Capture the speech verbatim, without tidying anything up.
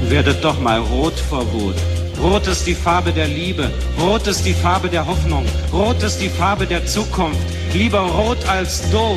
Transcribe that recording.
Werdet doch mal rot vor Wut. Rot ist die Farbe der Liebe, rot ist die Farbe der Hoffnung, rot ist die Farbe der Zukunft. Lieber rot als doof.